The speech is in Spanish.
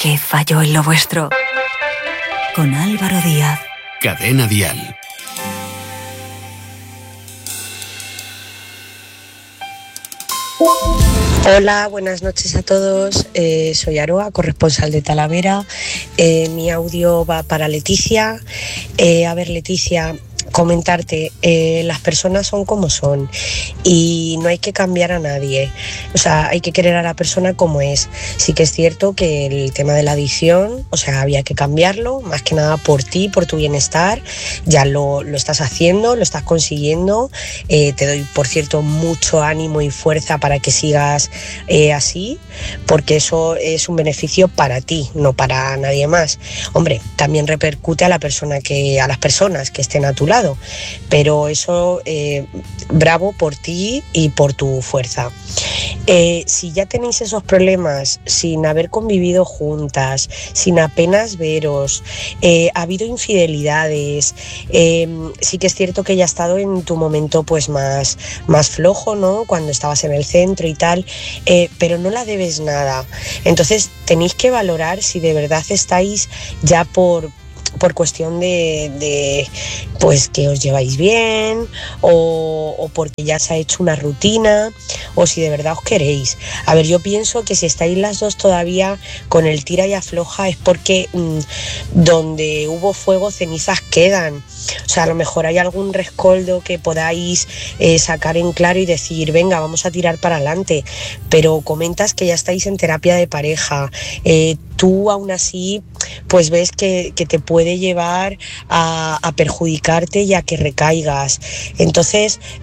que falló en lo vuestro. Con Álvaro Díaz. Cadena Dial. Hola, buenas noches a todos. Soy Aroa, corresponsal de Talavera. Mi audio va para Leticia. A ver, Leticia, comentarte, las personas son como son y no hay que cambiar a nadie. O sea, hay que querer a la persona como es. Sí que es cierto que el tema de la adicción, o sea, había que cambiarlo, más que nada por ti, por tu bienestar. Ya lo estás haciendo, lo estás consiguiendo. Te doy, por cierto, mucho ánimo y fuerza para que sigas así, porque eso es un beneficio para ti, no para nadie más. Hombre, también repercute a las personas que estén a tu lado, pero eso, bravo por ti y por tu fuerza. Si ya tenéis esos problemas sin haber convivido juntas, sin apenas veros, ha habido infidelidades, sí que es cierto que ya ha estado en tu momento pues más flojo, ¿no? Cuando estabas en el centro y tal, pero no la debes nada. Entonces tenéis que valorar si de verdad estáis ya por cuestión de pues que os lleváis bien o porque ya se ha hecho una rutina o si de verdad os queréis. A ver, yo pienso que si estáis las dos todavía con el tira y afloja es porque donde hubo fuego cenizas quedan. O sea, a lo mejor hay algún rescoldo que podáis sacar en claro y decir, venga, vamos a tirar para adelante, pero comentas que ya estáis en terapia de pareja. Tú aún así pues ves que te puede llevar a perjudicarte y a que recaigas. Entonces